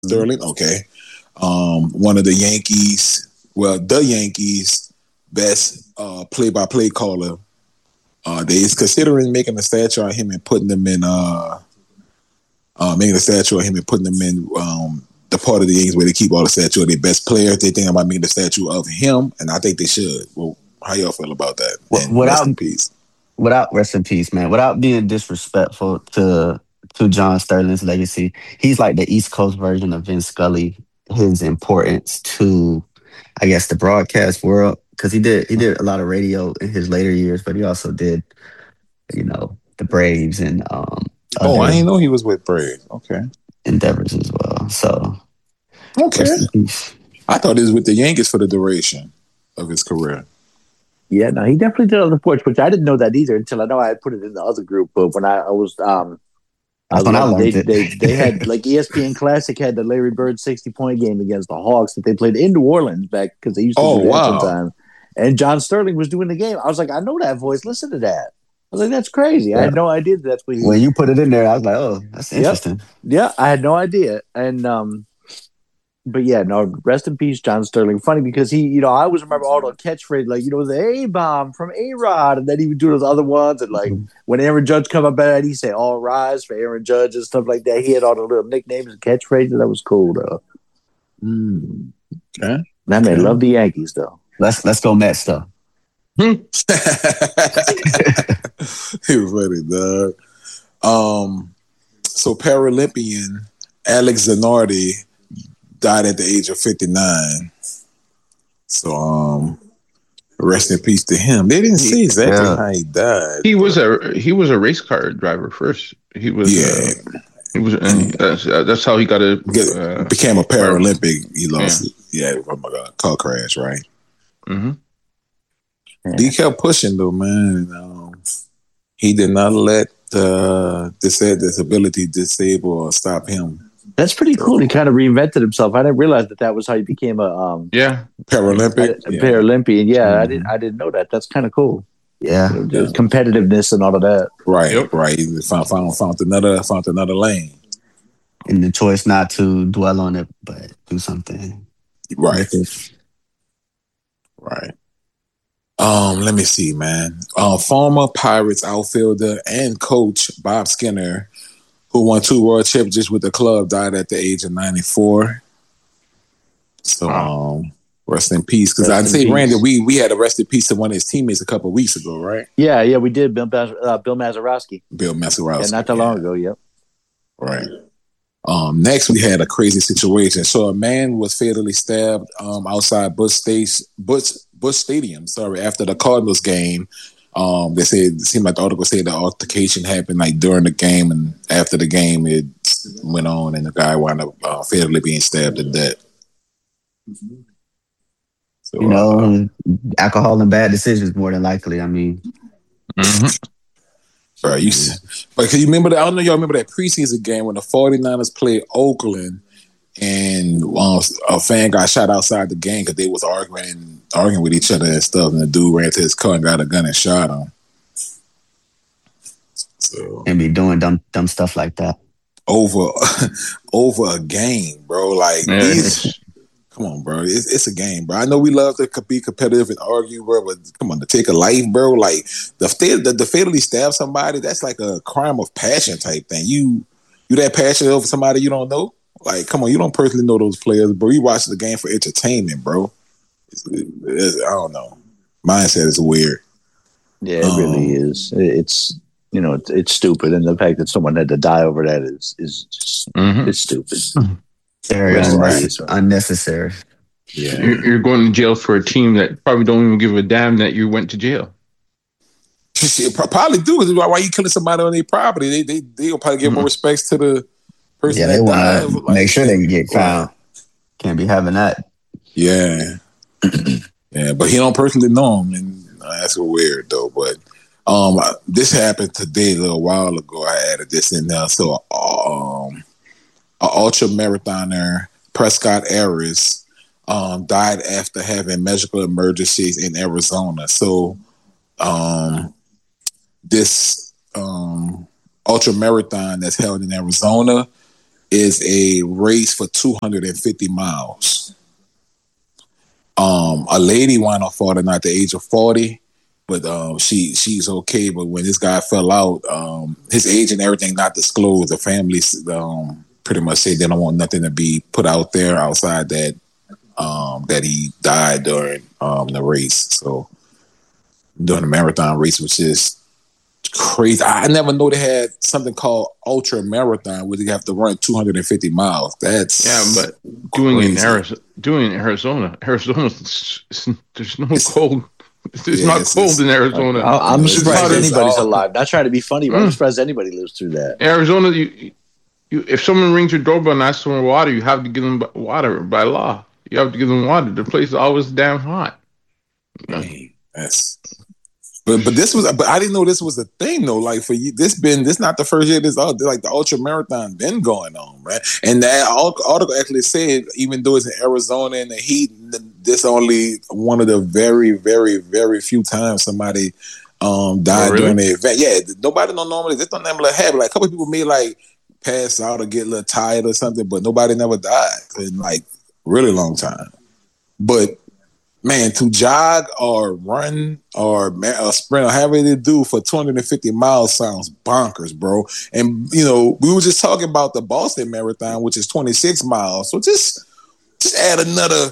Sterling, okay. One of the Yankees, the Yankees' best play-by-play caller. They is considering making a statue of him and putting them in the part of the Yankees where they keep all the statue of their best players. They think about making a statue of him, and I think they should. Well, how y'all feel about that? And rest Without in peace. rest in peace, man. Without being disrespectful to John Sterling's legacy, he's like the East Coast version of Vince Scully. His importance to, I guess, the broadcast world, because he did a lot of radio in his later years, but he also did, the Braves and Oh, I other didn't know he was with Braves. Okay. endeavors as well. So Okay. rest in peace. I thought he was with the Yankees for the duration of his career. Yeah, no, he definitely did other sports, which I didn't know that either until I know I had put it in the other group. But when I was, That's when I learned it. they had like ESPN Classic had the Larry Bird 60-point game against the Hawks that they played in New Orleans back because they used to do that sometime. And John Sterling was doing the game. I was like, I know that voice. Listen to that. I was like, that's crazy. Yeah. I had no idea that's what he. When you put it in there, I was like, oh, that's interesting. Yeah, I had no idea. And but yeah, no, rest in peace, John Sterling. Funny because he, I always remember all the catchphrase, like, the A-bomb from A-Rod, and then he would do those other ones. And like when Aaron Judge come up at it, he'd say all rise for Aaron Judge and stuff like that. He had all the little nicknames and catchphrases. That was cool though. Okay. That man loved the Yankees though. Let's go Mets though. He was funny, dog. So Paralympian Alex Zanardi died at the age of 59. So rest in peace to him. They didn't say exactly how he died. He was a race car driver first. He was and that's how he got became a Paralympic. He lost from a car crash, right? Mm-hmm. He kept pushing though, man. He did not let disability disable or stop him. That's pretty cool. He kind of reinvented himself. I didn't realize that was how he became a Paralympic. Paralympian. Yeah, I didn't know that. That's kind of cool. Yeah, competitiveness and all of that. Right, right. He found another lane. And the choice not to dwell on it, but do something. Right. Right. Let me see, man. Former Pirates outfielder and coach Bob Skinner, who won 2 world championships with the club, died at the age of 94. So, rest in peace. Because I'd say, Randy, we had a rest in peace to one of his teammates a couple of weeks ago, right? Yeah, we did. Bill Mazeroski. Bill Mazeroski. Yeah, not that long ago. Yep. Right. Next, we had a crazy situation. So, a man was fatally stabbed outside Busch Stadium. After the Cardinals game. They said it seemed like the article said the altercation happened like during the game, and after the game it went on, and the guy wound up fatally being stabbed to death. So, alcohol and bad decisions more than likely. I mean, but can you remember that? I don't know y'all remember that preseason game when the 49ers played Oakland, and a fan got shot outside the game because they was arguing with each other and stuff, and the dude ran to his car and got a gun and shot him. So, and be doing dumb stuff like that over a game, bro. Like, come on, bro. It's a game, bro. I know we love to be competitive and argue, bro, but come on, to take a life, bro. Like the fatally stab somebody, that's like a crime of passion type thing. You that passionate over somebody you don't know? Like, come on, you don't personally know those players, bro. You watch the game for entertainment, bro. I don't know. Mindset is weird. Yeah, it really is. It's it's stupid, and the fact that someone had to die over that is just it's stupid. Very unnecessary. Yeah, you're going to jail for a team that probably don't even give a damn that you went to jail. Probably do. Why you killing somebody on their property? They'll probably give more respects to the person. Yeah, they want to make sure they get found. Can't be having that. Yeah. Yeah, but he don't personally know him, and that's weird though. But this happened today, a little while ago. I added this in there. So, an ultra marathoner, Prescott Harris, died after having medical emergencies in Arizona. So, this ultra marathon that's held in Arizona, is a race for 250 miles. A lady wound up falling at the age of 40, but she's okay. But when this guy fell out, his age and everything not disclosed. The family pretty much said they don't want nothing to be put out there outside that that he died during the race. So during the marathon race, which is crazy. I never know they had something called ultra marathon where you have to run 250 miles. That's but doing in Arizona, there's no cold. It's not cold in Arizona. I'm surprised anybody's alive. Not trying to be funny, but I'm surprised anybody lives through that. Arizona, you if someone rings your doorbell and asks for water, you have to give them water by law. You have to give them water. The place is always damn hot. But this was, but I didn't know this was a thing though. Like for you, this not the first year this like the ultra marathon been going on, man. And that article actually said even though it's in Arizona and the heat, this only one of the very, very, very few times somebody died during the event. Yeah, nobody don't normally this don't normally happen. Like a couple of people may like pass out or get a little tired or something, but nobody never died in like really long time. But man, to jog or run or sprint or however they do for 250 miles sounds bonkers, bro. And, you know, we were just talking about the Boston Marathon, which is 26 miles. So just add another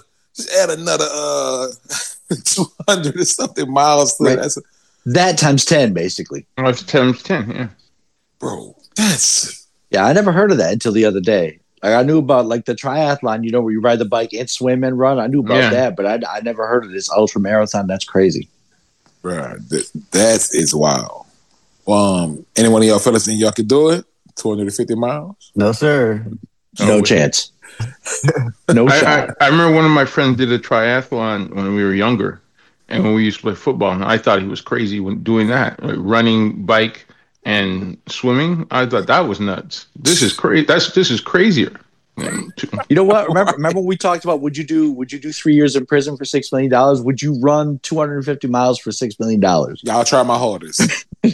200 or something miles to it. That times 10, basically. That's times 10, yeah. Bro, that's... Yeah, I never heard of that until the other day. I knew about like the triathlon, you know, where you ride the bike and swim and run. I knew about that, but I never heard of this ultra marathon. That's crazy. Right. That is wild. Anyone of y'all fellas think y'all could do it? 250 miles? No, sir. No chance. No shot. I remember one of my friends did a triathlon when we were younger and when we used to play football. And I thought he was crazy when doing that, like running, bike, and swimming. I thought that was nuts. This is crazy. This is crazier. You know what? Remember we talked about would you do 3 years in prison for $6 million? Would you run 250 miles for $6 million? Yeah, I'll try my hardest. I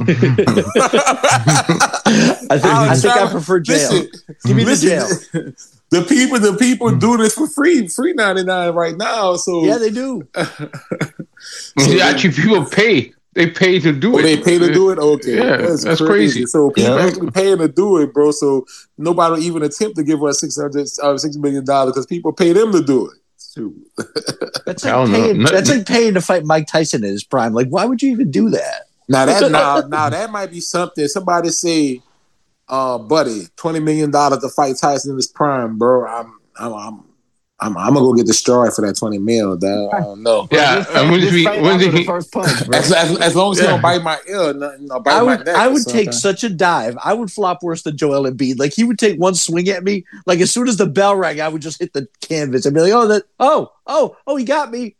think I prefer jail. Give me the jail. The people do this for free $99 right now. So yeah, they do. Actually, people pay. They pay to do it. They pay to do it? Okay. Yeah, that's crazy. So people actually paying to do it, bro. So nobody will even attempt to give us $6 million because people pay them to do it. That's like paying to fight Mike Tyson in his prime. Like, why would you even do that? Now that might be something. Somebody say, buddy, $20 million to fight Tyson in his prime, bro. I'm gonna go get destroyed for that 20 mil, dog. I don't know. Yeah, first punch, bro. As long as he don't bite my ear, my neck. I would take such a dive. I would flop worse than Joel Embiid. Like he would take one swing at me. Like as soon as the bell rang, I would just hit the canvas and be like, he got me.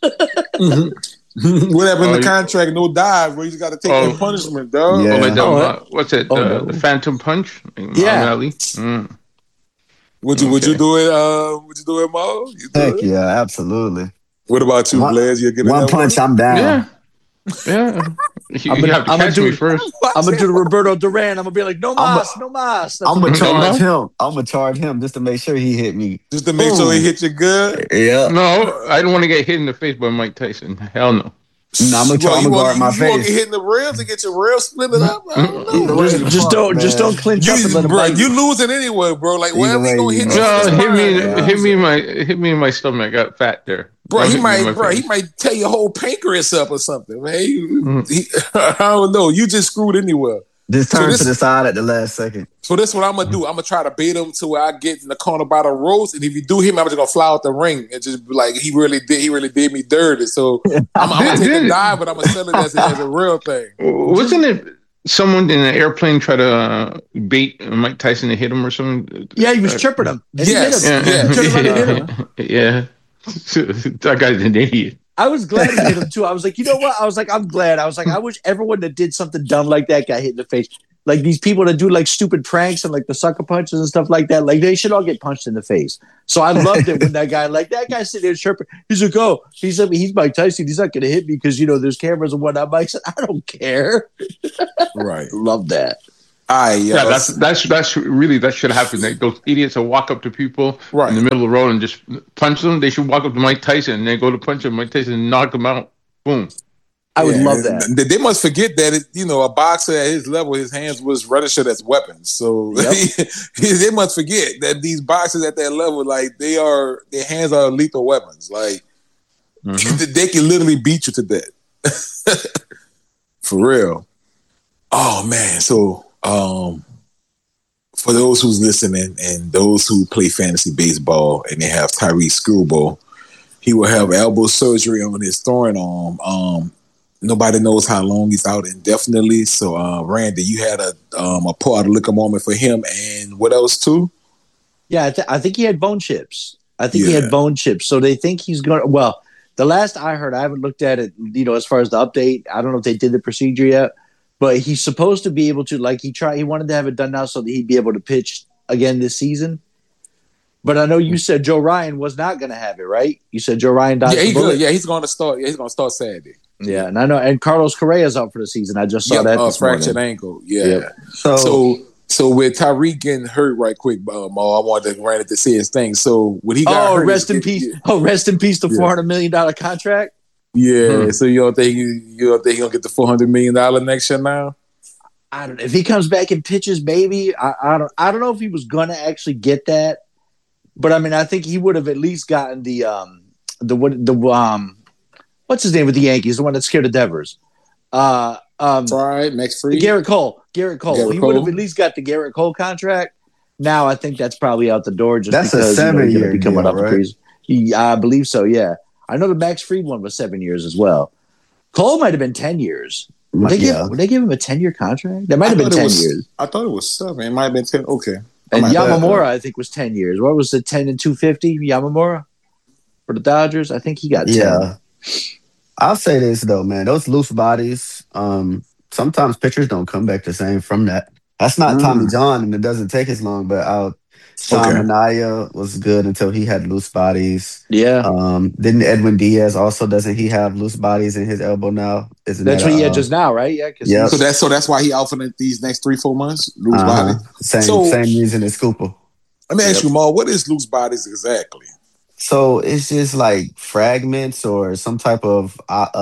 Whatever in the contract, no dive, bro. You just got to take that punishment, dog. Yeah. What's it? The Phantom Punch? Yeah. Would you do it? Would you do it, Mo? Heck yeah, absolutely. What about you, Blaze? You get one punch, I'm down. Yeah. You have to catch me first. I'm gonna do the Roberto Duran. I'm gonna be like, no mas. I'm gonna charge him. I'm gonna charge him just to make sure he hit me. Just to make sure he hit you good. Yeah. No, I don't want to get hit in the face by Mike Tyson. Hell no. No, I'm gonna guard my face. You want to get hit in the ribs and get your ribs split up? I don't know. Just don't clinch up and let him bite you losing anyway, bro. Like wherever he gonna hit you. Hit me in my stomach. I got fat there. Bro, he might tear your whole pancreas up or something, man. I don't know. You just screwed anywhere. Just turn to the side at the last second. So this is what I'm gonna do. I'm gonna try to bait him to where I get in the corner by the ropes, and if you do him, I'm just gonna fly out the ring and just be like, he really did me dirty. So I'm gonna take a dive, but I'm gonna sell it as a real thing. Wasn't it someone in an airplane try to bait Mike Tyson to hit him or something? Yeah, he was tripping him. Yes. Yeah. That guy's an idiot. I was glad he hit him too. I was like, you know what? I was like, I'm glad. I was like, I wish everyone that did something dumb like that got hit in the face. Like these people that do like stupid pranks and like the sucker punches and stuff like that. Like they should all get punched in the face. So I loved it when that guy sitting there chirping. He's like, he's Mike Tyson. He's not going to hit me because, you know, there's cameras and whatnot. Mike said, I don't care. Right. Love that. Yeah, that's really that should happen. Those idiots will walk up to people in the middle of the road and just punch them. They should walk up to Mike Tyson and then go to punch him. Mike Tyson and knock him out. Boom. I would love that. They must forget that a boxer at his level, his hands was registered as weapons. So they must forget that these boxers at that level, like their hands are lethal weapons. Like they can literally beat you to death. For real. Oh man, so for those who's listening and those who play fantasy baseball and they have Tyrese Screwball, he will have elbow surgery on his throwing arm. Nobody knows how long he's out indefinitely. So, Randy, you had a Puerto Rico moment for him, and what else too? Yeah, I think he had bone chips. He had bone chips. So they think he's going to. Well, the last I heard, I haven't looked at it. As far as the update, I don't know if they did the procedure yet. But he's supposed to be able to, he wanted to have it done now so that he'd be able to pitch again this season. But I know you said Joe Ryan was not going to have it, right? You said Joe Ryan died. Yeah, he's good. Yeah, he's going to start. Yeah, he's going to start Saturday. Yeah, and I know. And Carlos Correa's out for the season. I just saw that. Fractured ankle. Yeah. Yep. So with Tyreek getting hurt right quick, Mo, I wanted Randy to see his thing. So when he got hurt, rest in peace. Rest in peace. The $400 million contract. Yeah, so you don't think he's gonna get the $400 million next year now? I don't know. If he comes back and pitches, maybe. I don't know if he was gonna actually get that, but I mean, I think he would have at least gotten the what's his name with the Yankees, the one that scared the Devers. Max Fried, Garrett Cole. He would have at least got the Garrett Cole contract. Now I think that's probably out the door. Just that's because, a 7-year deal, right? I believe so. Yeah. I know the Max Fried one was 7 years as well. Cole might have been 10 years. Would they give him a 10-year contract? That might have been 10 years. I thought it was 7. It might have been 10. Okay. And Yamamura, I think, was 10 years. What was it, 10 and 250? Yamamura for the Dodgers? I think he got 10. Yeah. I'll say this, though, man. Those loose bodies, sometimes pitchers don't come back the same from that. That's not Tommy John, and it doesn't take as long, but Sean Manaea was good until he had loose bodies. Yeah. Didn't Edwin Diaz also, doesn't he have loose bodies in his elbow now? That's what he had just now, right? Yeah. Yeah. So that's why he out for these next 3-4 months? Loose body. Same reason as Cooper. Let me ask you, Mo, what is loose bodies exactly? So it's just like fragments or some type of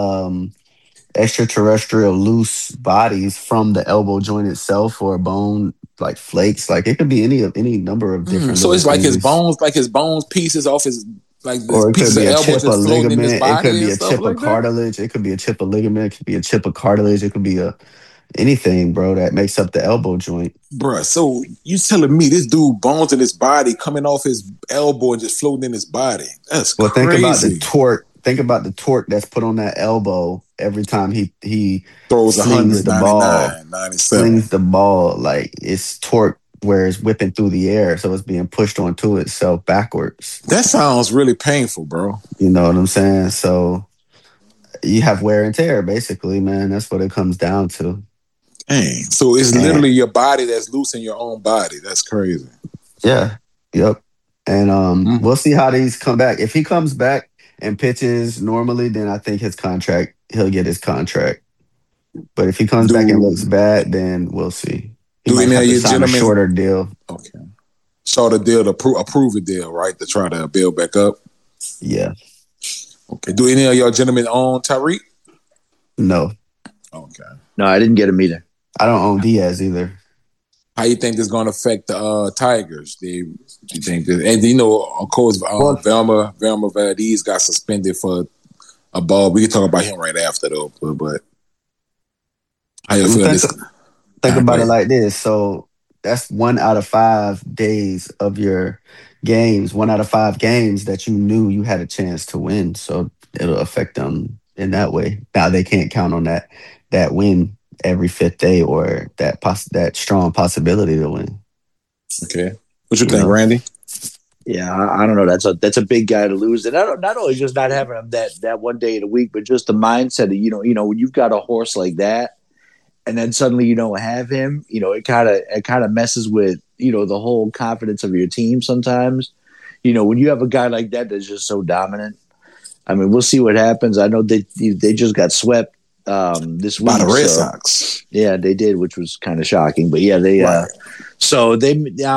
extraterrestrial loose bodies from the elbow joint itself or bone, like flakes. Like it could be any number of different. So it's like his bones pieces off his or it could be a chip of ligament. It could be a chip of cartilage. It could be a chip of ligament. It could be a chip of cartilage. It could be anything, bro, that makes up the elbow joint. Bruh, so you telling me this dude bones in his body coming off his elbow and just floating in his body? That's crazy. Think about the torque. Think about the torque that's put on that elbow every time he throws the ball. 97. Slings the ball, like it's torque where it's whipping through the air, so it's being pushed onto itself backwards. That sounds really painful, bro. You know what I'm saying? So you have wear and tear, basically, man. That's what it comes down to. Dang. So it's literally your body that's loose in your own body. That's crazy. Yeah. Yep. And we'll see how these come back. If he comes back and pitches normally, then I think he'll get his contract. But if he comes back and looks bad, then we'll see. He might have to sign a shorter deal. Okay. Shorter deal to approve a deal, right? To try to build back up. Yeah. Okay. Do any of y'all gentlemen own Tyreek? No. Okay. No, I didn't get him either. I don't own Diaz either. How you think this is going to affect the Tigers? Do you think that, and of course, Velma Valdez got suspended for a ball. We can talk about him right after though. But how you feel this? Think about it like this. So that's 1 out of 5 days of your games. 1 out of 5 games that you knew you had a chance to win. So it'll affect them in that way. Now they can't count on that win every 5th day or that strong possibility to win. Okay, what you think, Randy? Yeah, I don't know. That's a big guy to lose, and not only just not having him that one day in a week, but just the mindset of when you've got a horse like that, and then suddenly you don't have him. It kind of messes with the whole confidence of your team. Sometimes, when you have a guy like that that's just so dominant. I mean, we'll see what happens. I know they just got swept this week by the Red Sox. Yeah, they did, which was kind of shocking. But yeah, they so they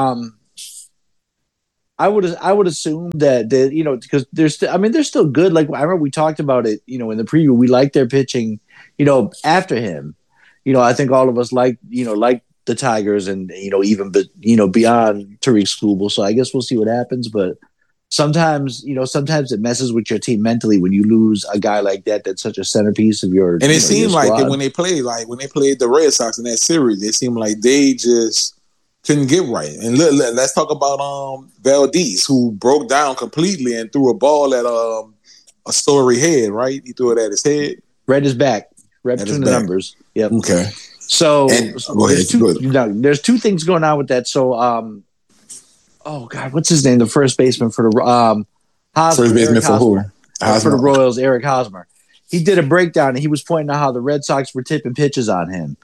I would assume that they, because they're still good. Like I remember we talked about it, in the preview. We liked their pitching, after him. I think all of us like the Tigers and even beyond Tariq Skubal. So I guess we'll see what happens. But sometimes it messes with your team mentally when you lose a guy like that. That's such a centerpiece of your. And it seemed like that when they played the Red Sox in that series, it seemed like they just couldn't get right. And let's talk about Valdez, who broke down completely and threw a ball at a Story head. Right, he threw it at his head, right his back, right between the numbers. Yep. Okay. So there's two things going on with that. So, oh God, what's his name? The first baseman for the Hosmer, first baseman for who? For the Royals, Eric Hosmer. He did a breakdown and he was pointing out how the Red Sox were tipping pitches on him.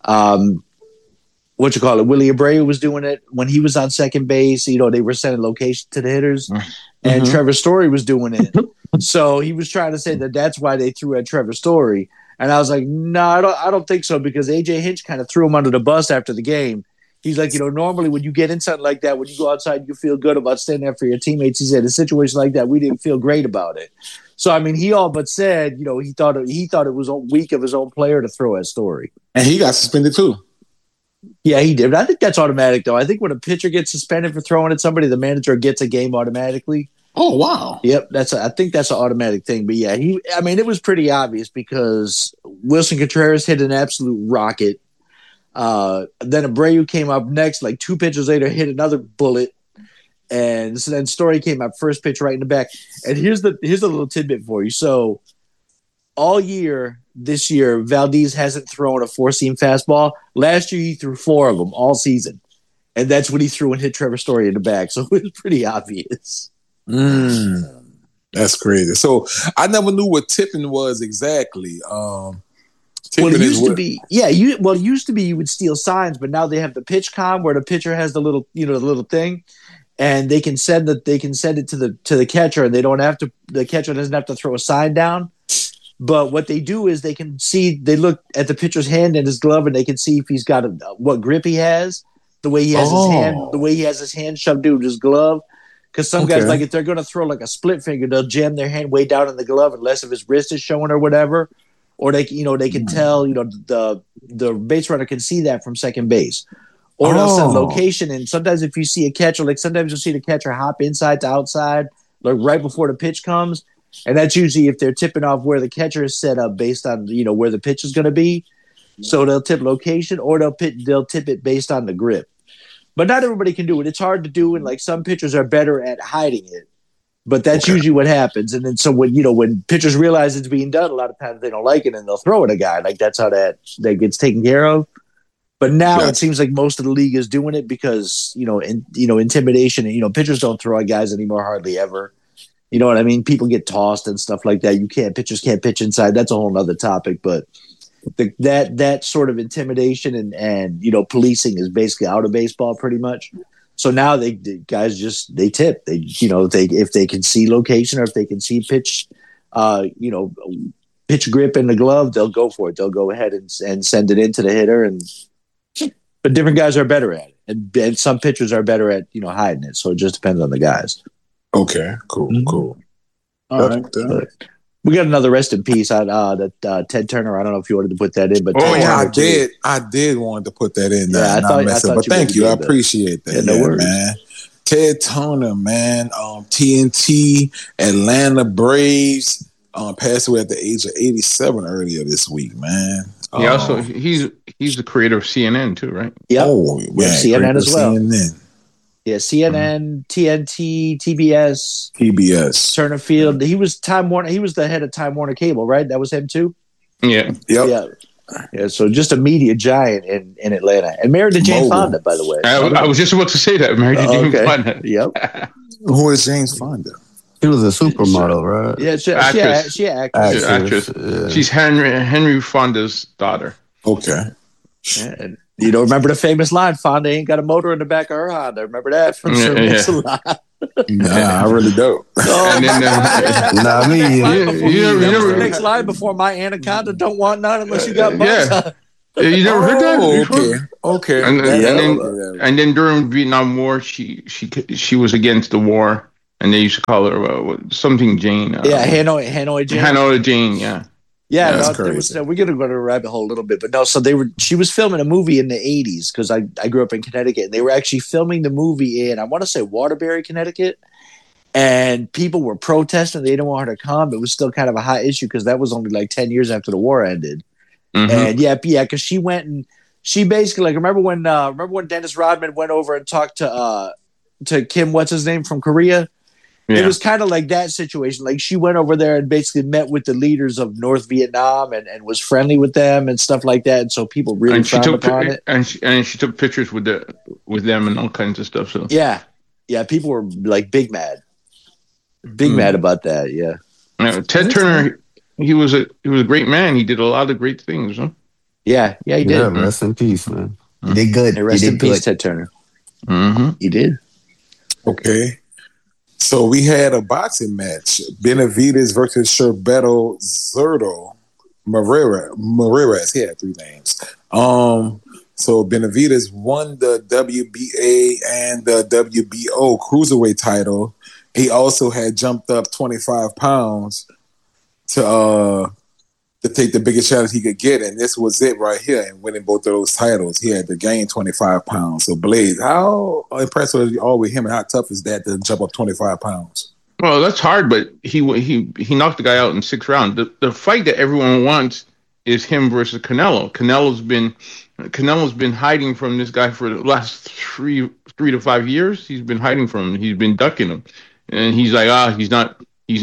Willie Abreu was doing it when he was on second base. They were sending location to the hitters, and Trevor Story was doing it. So he was trying to say that that's why they threw at Trevor Story. And I was like, no, I don't think so, because AJ Hinch kind of threw him under the bus after the game. He's like, normally when you get in something like that, when you go outside, you feel good about standing there for your teammates. He said, in a situation like that, we didn't feel great about it. So, I mean, he all but said, he thought it was weak of his own player to throw at Story. And he got suspended too. Yeah, he did. But I think that's automatic, though. I think when a pitcher gets suspended for throwing at somebody, the manager gets a game automatically. Oh, wow. Yep, I think that's an automatic thing. But yeah, it was pretty obvious because Wilson Contreras hit an absolute rocket. Then Abreu came up next, like 2 pitches later, hit another bullet. And so then Story came up first pitch right in the back. And here's a little tidbit for you. So all year, this year, Valdez hasn't thrown a 4-seam fastball. Last year, he threw 4 of them all season. And that's what he threw and hit Trevor Story in the back. So it was pretty obvious. That's crazy. So I never knew what tipping was exactly. It used to be you would steal signs, but now they have the pitch com where the pitcher has the little thing, and they can send it to the catcher, and the catcher doesn't have to throw a sign down. But what they do is they look at the pitcher's hand and his glove, and they can see if he's got what grip he has, the way he has his hand shoved into his glove. Because some guys, like if they're going to throw like a split finger, they'll jam their hand way down in the glove unless if his wrist is showing or whatever. Or they can tell, the base runner can see that from second base. Or they'll set location. And sometimes if you see a catcher, like sometimes you'll see the catcher hop inside to outside, like right before the pitch comes. And that's usually if they're tipping off where the catcher is set up based on, where the pitch is going to be. So they'll tip location or they'll tip it based on the grip. But not everybody can do it. It's hard to do, and like some pitchers are better at hiding it. But that's usually what happens. And then so when pitchers realize it's being done, a lot of times they don't like it and they'll throw at a guy. Like that's how that gets taken care of. But now it seems like most of the league is doing it because intimidation. And, pitchers don't throw at guys anymore hardly ever. You know what I mean? People get tossed and stuff like that. Pitchers can't pitch inside. That's a whole nother topic. But that sort of intimidation and policing is basically out of baseball pretty much. So now the guys they tip. If they can see location or if they can see pitch, pitch grip in the glove, they'll go for it. They'll go ahead and send it into the hitter. But different guys are better at it, and some pitchers are better at hiding it. So it just depends on the guys. Okay, cool. All right. We got another rest in peace that Ted Turner. I don't know if you wanted to put that in, but I did want to put that in there. Yeah, but thank you. I appreciate that. Yeah, no worries, man. Ted Turner, man. TNT Atlanta Braves passed away at the age of 87 earlier this week, man. He's the creator of CNN too, right? Yeah. CNN as well. CNN. Yeah, CNN, TNT, TBS, Turner Field. He was Time Warner. He was the head of Time Warner Cable, right? That was him too. Yeah. Yep. Yeah. So just a media giant in Atlanta, and married to Jane Fonda, by the way. I was just about to say that. Married to Jane Fonda. Yep. Who is James Fonda? She was a supermodel, right? Yeah, she actress. Yeah. She's Henry Fonda's daughter. Okay. Yeah, you don't remember the famous line, Fonda ain't got a motor in the back of her Honda. Remember that from Sir Mix-a-Lot? Nah, I really don't. And then Nah, me That either. was you the never, next line before my anaconda don't want none unless you got bugs. you never heard that Oh, before? okay. And That- Yeah. and then during Vietnam War, she was against the war, and they used to call her something Jane. Yeah, Hanoi Jane. Hanoi Jane. Yeah. Yeah, That's no, there was, crazy. we're gonna go to a rabbit hole a little bit, but no. So she was filming a movie in the '80s because I grew up in Connecticut, and they were actually filming the movie in, I want to say, Waterbury, Connecticut, and people were protesting. They didn't want her to come. It was still kind of a hot issue because that was only like 10 years after the war ended. Mhm. And yeah, because she went and she basically, like, remember when Dennis Rodman went over and talked to Kim, what's his name, from Korea? Yeah. It was kind of like that situation. Like, she went over there and basically met with the leaders of North Vietnam and was friendly with them and stuff like that. And so people really and she frowned took upon it. and she took pictures with them and all kinds of stuff. So Yeah. Yeah. People were like big mad about that. Yeah. Ted Turner, he was a great man. He did a lot of great things. Huh? Yeah. Yeah. He Yeah, did. rest in peace, man. He did good. Hey, rest he in did peace, good. Ted Turner. Mm-hmm. He did. Okay. So we had a boxing match: Benavides versus Sherberto Zurdo Moreira. He had three names. So Benavides won the WBA and the WBO cruiserweight title. He also had jumped up 25 pounds to take the biggest challenge he could get, and this was it right here. And winning both of those titles, he had to gain 25 pounds. So Blaze, how impressive are with him, and how tough is that to jump up 25 pounds? Well, that's hard, but he knocked the guy out in 6 rounds. The fight that everyone wants is him versus Canelo. Canelo's been hiding from this guy for the last three to 5 years. He's been hiding from him. He's been ducking him, and he's like, he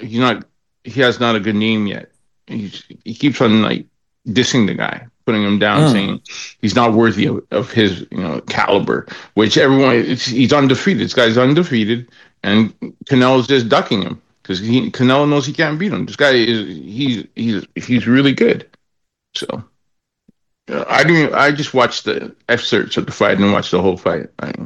has not a good name yet. He keeps on like dissing the guy, putting him down, saying he's not worthy of his caliber. Which he's undefeated. This guy's undefeated, and Canelo's just ducking him because Canelo knows he can't beat him. This guy he's really good. So I just watched the excerpts of the fight and watched the whole fight.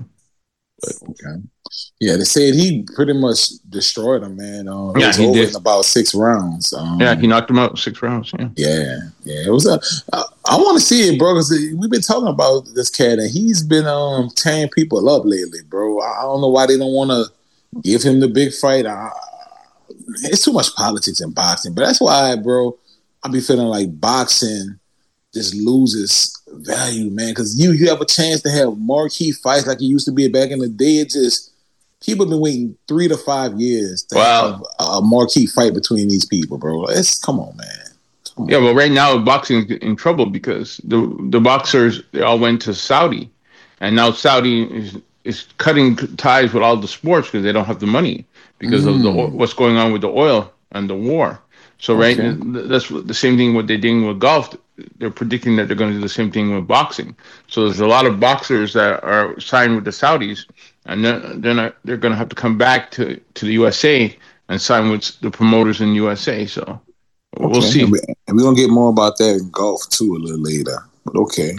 Okay. Yeah, they said he pretty much destroyed him, man. Yeah, he did in about 6 rounds. Yeah, he knocked him out in 6 rounds. Yeah. It was I want to see it, bro, because we've been talking about this cat, and he's been tearing people up lately, bro. I don't know why they don't want to give him the big fight. It's too much politics in boxing, but that's why, bro, I be feeling like boxing just loses value, man, because you have a chance to have marquee fights like it used to be back in the day. It just, people have been waiting 3 to 5 years to have a marquee fight between these people, bro. Come on, man. Yeah, well, right now boxing's in trouble because the boxers, they all went to Saudi, and now Saudi is cutting ties with all the sports because they don't have the money because of what's going on with the oil and the war. So that's the same thing what they're doing with golf. They're predicting that they're going to do the same thing with boxing. So there's a lot of boxers that are signed with the Saudis, and then they're going to have to come back to the USA and sign with the promoters in USA. So we'll see. And we're going to get more about that in golf too a little later. But okay.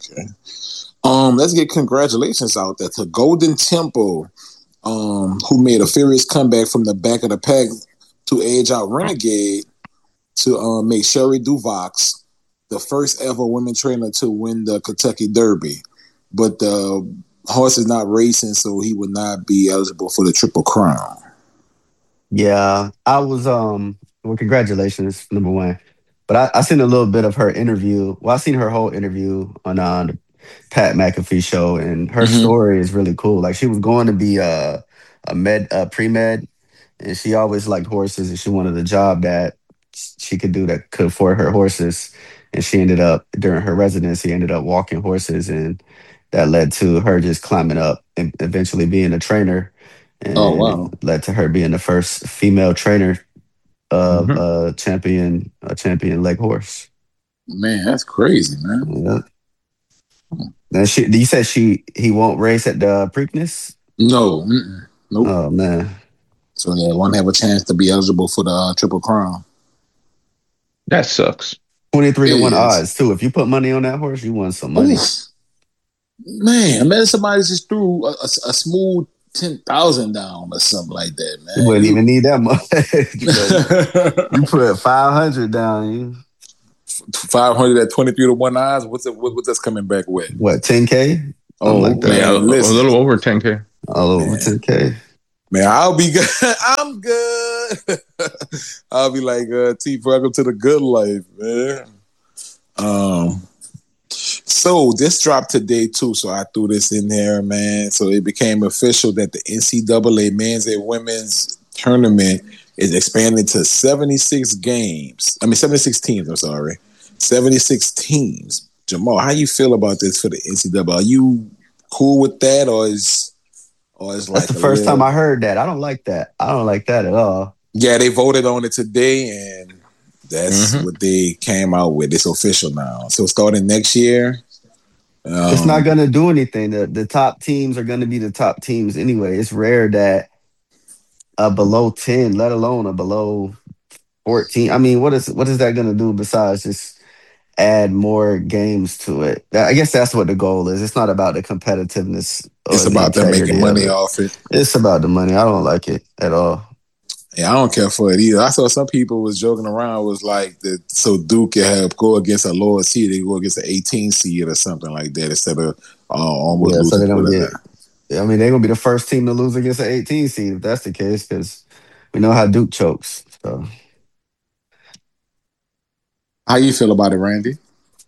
Let's get congratulations out there to Golden Temple, who made a furious comeback from the back of the pack to edge out Renegade to make Sherry Duvox the first ever women trainer to win the Kentucky Derby. But the horse is not racing, so he would not be eligible for the Triple Crown. Yeah, I was well, congratulations, number one. But I seen a little bit of her interview. Well, I seen her whole interview on the Pat McAfee show, and her story is really cool. Like, she was going to be a pre-med, and she always liked horses, and she wanted a job that she could do that could afford her horses. And she ended up, during her residency, ended up walking horses, and that led to her just climbing up and eventually being a trainer. And it led to her being the first female trainer of a champion leg horse. Man, that's crazy, man. Yeah. Then you said he won't race at the Preakness? No. Nope. Oh, man. So yeah, won't have a chance to be eligible for the Triple Crown. That sucks. 23 to 1 odds too. If you put money on that horse, you won some money. Oof. Man, imagine somebody just threw a smooth 10,000 down or something like that, man. You wouldn't even need that much. You put 500 down. You 500 at 23 to 1 odds. What's that's coming back with? What, 10K? Oh, like that. Yeah, a little over 10K. All over 10K. Man, I'll be good. I'm good. I'll be like, T, welcome to the good life, man. So this dropped today too, so I threw this in there, man. So it became official that the NCAA men's and women's tournament is expanded to 76 games. 76 teams, I'm sorry. 76 teams. Jamal, how you feel about this for the NCAA? Are you cool with that, or is That's like the first time I heard that. I don't like that. I don't like that at all. Yeah, they voted on it today, and that's what they came out with. It's official now. So starting next year, it's not going to do anything. The top teams are going to be the top teams anyway. It's rare that a below 10, let alone a below 14. I mean, what is that going to do besides just add more games to it? I guess that's what the goal is. It's not about the competitiveness. It's about them making money off it. It's about the money. I don't like it at all. Yeah, I don't care for it either. I saw some people was joking around, was like, so Duke can go against a lower seed, they go against an 18 seed or something like that instead of almost losing. So they don't get. I mean, they're gonna be the first team to lose against an 18 seed if that's the case, because we know how Duke chokes. So, how you feel about it, Randy?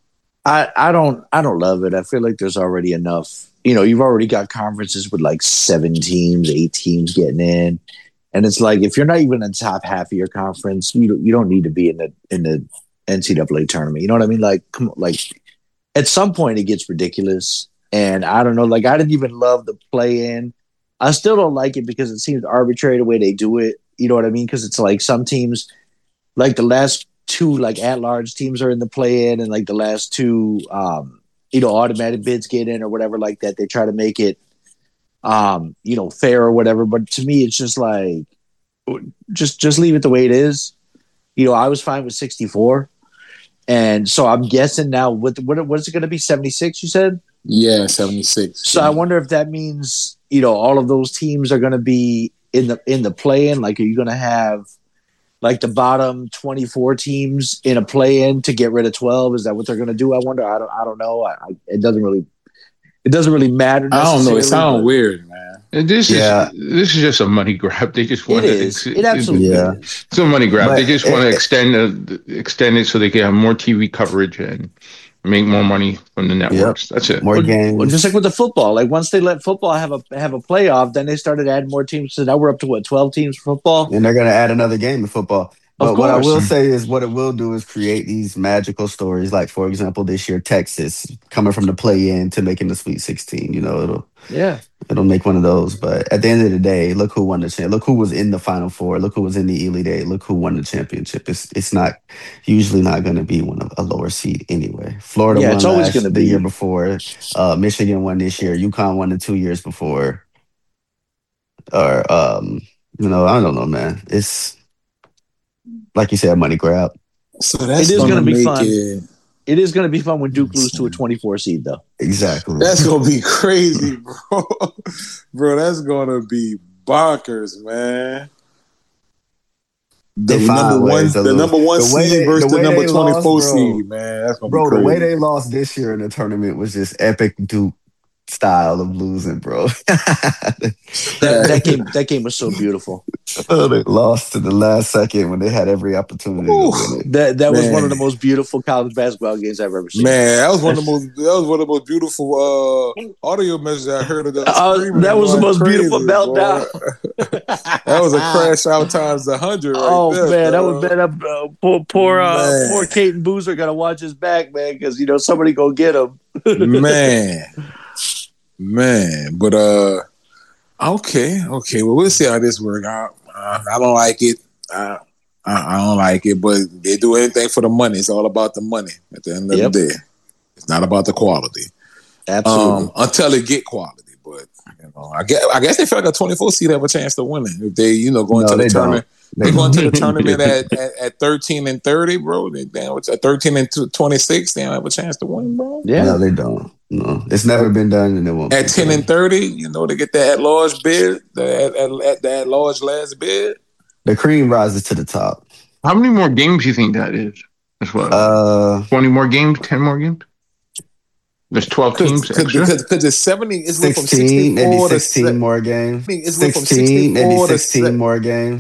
I don't love it. I feel like there's already enough. You've already got conferences with like 7 teams, 8 teams getting in. And it's like, if you're not even in the top half of your conference, you don't need to be in the NCAA tournament. You know what I mean? Like, come on, like at some point it gets ridiculous. And I don't know, like I didn't even love the play-in. I still don't like it because it seems arbitrary the way they do it. You know what I mean? Because it's like some teams, like the last 2 like at-large teams are in the play-in, and like the last 2, automatic bids get in or whatever like that. They try to make it fair or whatever, but to me it's just like just leave it the way it is. I was fine with 64, and so I'm guessing now what is it going to be, 76 you said? Yeah, 76. So I wonder if that means all of those teams are going to be in the play-in. Like, are you going to have like the bottom 24 teams in a play-in to get rid of 12? Is that what they're going to do? I wonder. I don't know. It doesn't really matter. I don't know. It sounds weird, man. This is just a money grab. They just want It absolutely is. It's a money grab. They just want to extend it so they can have more TV coverage and make more money from the networks. That's it. More games. Well, just like with the football. Like once they let football have a playoff, then they started adding more teams. So now we're up to 12 teams for football. And they're going to add another game of football. But what I will say is what it will do is create these magical stories. Like, for example, this year, Texas coming from the play-in to making the Sweet 16. It'll make one of those. But at the end of the day, look who won the championship. Look who was in the Final Four. Look who was in the Elite Eight. Look who won the championship. It's not usually not going to be one of a lower seed anyway. Florida won it's always going to be the year before. Michigan won this year. UConn won the 2 years before. Or I don't know, man. It's like you said, a money grab. So that's it is going to be fun. It is going to be fun when Duke loses to a 24 seed, though. Exactly. That's going to be crazy, bro. Bro, that's going to be bonkers, man. The number one seed versus the number 24 seed, man. That's going to be crazy. Bro, the way they lost this year in the tournament was just epic Duke style of losing, bro. that game was so beautiful. They lost to the last second when they had every opportunity to win it. That was one of the most beautiful college basketball games I've ever seen. Man, that was one of the most beautiful audio messages I heard of. That was the most beautiful meltdown. That was a crash out times 100. Man, that was bad. Poor Caden Boozer got to watch his back, man, because somebody go get him. Man, but okay. Well, we'll see how this works out. I don't like it. I don't like it, but they do anything for the money. It's all about the money at the end of the day. It's not about the quality. Absolutely. Until they get quality. But I guess they feel like a 24 seed have a chance to win it if they go into the tournament. They go into the tournament at 13-30, bro. They at 13-26, they don't have a chance to win, bro. Yeah, no, they don't. No, it's never been done, and it won't. At 10 and 30, you know, to get that at-large bid, the at-large last bid. The cream rises to the top. How many more games do you think that is? That's what. 20 more games, 10 more games. There's 12 teams extra. Because it's 70. It's 16, maybe 16 more games. 16, maybe 16 more games.